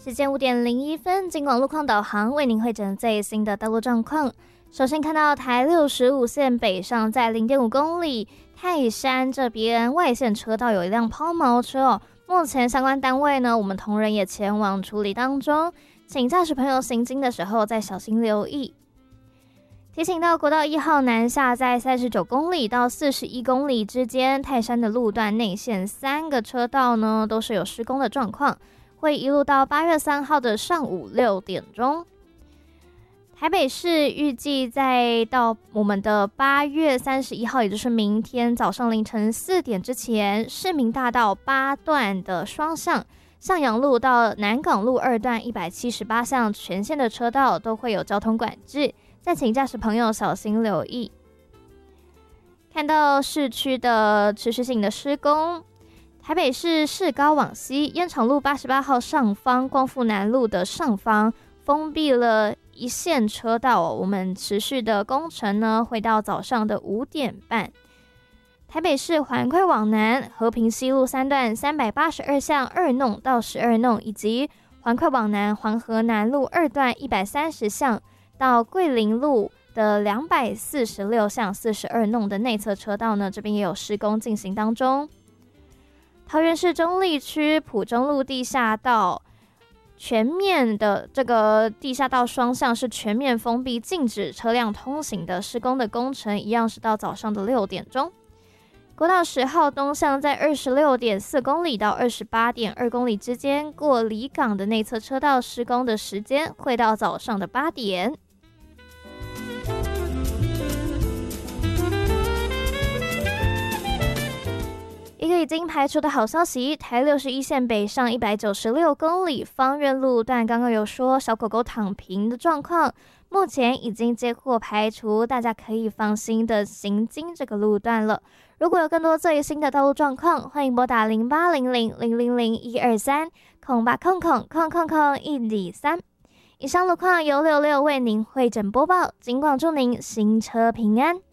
时间5:01，金广路况导航为您汇整最新的道路状况。首先看到台65线北上在 0.5 公里泰山这边外线车道有一辆抛锚车哦，目前相关单位呢，我们同仁也前往处理当中，请驾驶朋友行经的时候再小心留意。提醒到国道1号南下在39公里到41公里之间，泰山的路段内线3个车道呢都是有施工的状况，会一路到8月3号的上午6点钟。台北市预计在到我们的8月31号，也就是明天早上凌晨4点之前，市民大道8段的双向向阳路到南港路2段178项全线的车道都会有交通管制，再请驾驶朋友小心留意。看到市区的持续性的施工，台北市市高往西燕场路88号上方光复南路的上方封闭了一线车道，我们持续的工程呢会到早上的5点半。台北市环快往南和平西路3段382巷2弄到12弄，以及环快往南黄河南路2段130巷到桂林路的246巷42弄的内侧车道呢，这边也有施工进行当中。桃园市中坜区埔中路地下道全面的这个地下道双向是全面封闭，禁止车辆通行的施工的工程，一样是到早上的6点钟。国道10号东向在 26.4 公里到 28.2 公里之间，过离港的内侧车道施工的时间会到早上的8点。一个已经排除的好消息，台61线北上196公里芳苑路段刚刚有说小狗狗躺平的状况，目前已经接获排除，大家可以放心的行经这个路段了。如果有更多最新的道路状况，欢迎拨打0800-000-123-0800-123。以上路况由66为您汇整播报，尽管祝您行车平安。